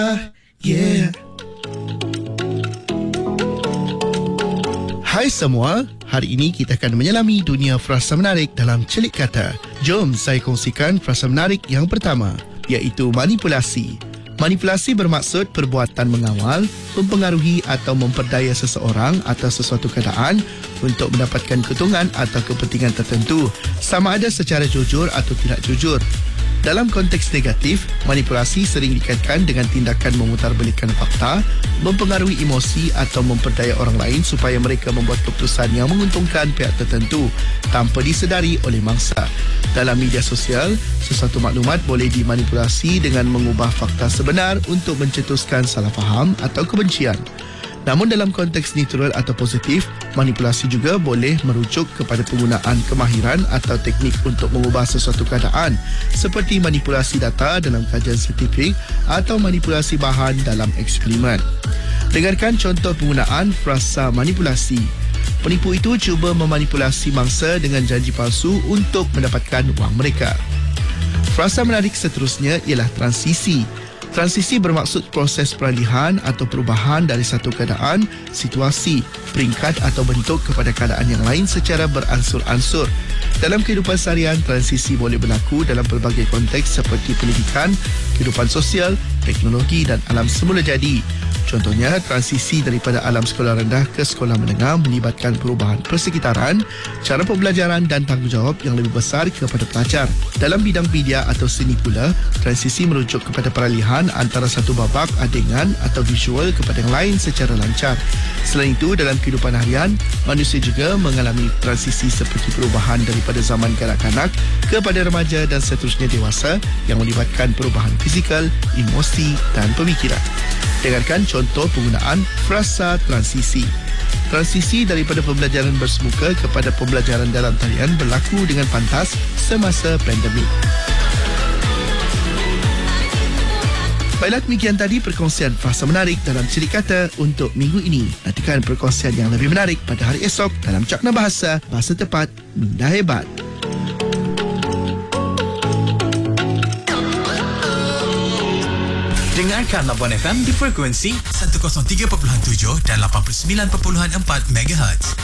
Yeah. Hai semua, hari ini kita akan menyelami dunia frasa menarik dalam celik kata. Jom saya kongsikan frasa menarik yang pertama, iaitu manipulasi. Manipulasi bermaksud perbuatan mengawal, mempengaruhi atau memperdaya seseorang atau sesuatu keadaan untuk mendapatkan keuntungan atau kepentingan tertentu, sama ada secara jujur atau tidak jujur. Dalam konteks negatif, manipulasi sering dikaitkan dengan tindakan memutarbalikkan fakta, mempengaruhi emosi atau memperdaya orang lain supaya mereka membuat keputusan yang menguntungkan pihak tertentu tanpa disedari oleh mangsa. Dalam media sosial, sesuatu maklumat boleh dimanipulasi dengan mengubah fakta sebenar untuk mencetuskan salah faham atau kebencian. Namun dalam konteks neutral atau positif, manipulasi juga boleh merujuk kepada penggunaan kemahiran atau teknik untuk mengubah sesuatu keadaan, seperti manipulasi data dalam kajian saintifik atau manipulasi bahan dalam eksperimen. Dengarkan contoh penggunaan frasa manipulasi. Penipu itu cuba memanipulasi mangsa dengan janji palsu untuk mendapatkan wang mereka. Frasa menarik seterusnya ialah transisi. Transisi bermaksud proses peralihan atau perubahan dari satu keadaan, situasi, peringkat atau bentuk kepada keadaan yang lain secara beransur-ansur. Dalam kehidupan seharian, transisi boleh berlaku dalam pelbagai konteks seperti pendidikan, kehidupan sosial, teknologi dan alam semula jadi. Contohnya, transisi daripada alam sekolah rendah ke sekolah menengah melibatkan perubahan persekitaran, cara pembelajaran dan tanggungjawab yang lebih besar kepada pelajar. Dalam bidang media atau seni pula, transisi merujuk kepada peralihan antara satu babak, adegan atau visual kepada yang lain secara lancar. Selain itu, dalam kehidupan harian, manusia juga mengalami transisi seperti perubahan daripada zaman kanak-kanak kepada remaja dan seterusnya dewasa yang melibatkan perubahan fizikal, emosi dan pemikiran. Dengarkan contoh penggunaan frasa transisi. Transisi daripada pembelajaran bersemuka kepada pembelajaran dalam talian berlaku dengan pantas semasa pandemik. Baiklah, demikian tadi perkongsian frasa menarik dalam celik kata untuk minggu ini. Nantikan perkongsian yang lebih menarik pada hari esok dalam Cakna Bahasa, Bahasa Tepat, Minda Hebat. Dengarkan Labuan FM di frekuensi 103.7 dan 89.4 MHz.